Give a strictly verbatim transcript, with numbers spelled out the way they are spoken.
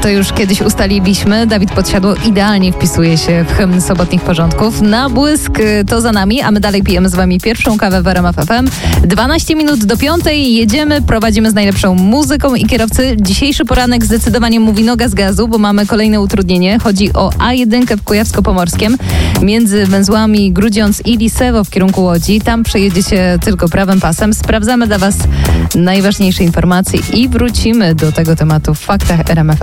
to już kiedyś ustaliliśmy. Dawid Podsiadło idealnie wpisuje się w hymn sobotnich porządków. Na błysk to za nami, a my dalej pijemy z wami pierwszą kawę w R M F F M. dwanaście minut do piątej, jedziemy, prowadzimy z najlepszą muzyką i kierowcy. Dzisiejszy poranek zdecydowanie mówi noga z gazu, bo mamy kolejne utrudnienie. Chodzi o A jeden w Kujawsko-Pomorskiem między węzłami Grudziądz i Lisewo w kierunku Łodzi. Tam przejedziecie tylko prawym pasem. Sprawdzamy dla was najważniejsze informacje i wrócimy do tego tematu w faktach R M F